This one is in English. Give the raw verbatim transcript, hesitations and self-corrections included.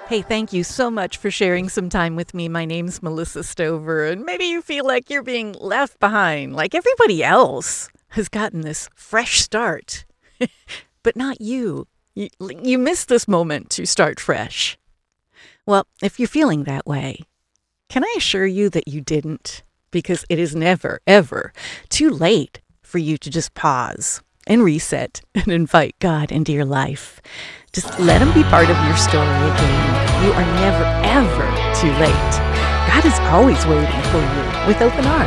Hey, thank you so much for sharing some time with me. My name's Melissa Stover, and maybe you feel like you're being left behind, like everybody else has gotten this fresh start, but not you. You, you missed this moment to start fresh. Well, if you're feeling that way, can I assure you that you didn't? Because it is never, ever too late for you to just pause and reset and invite God into your life. Just let him be part of your story again. You are never, ever too late. God is always waiting for you with open arms.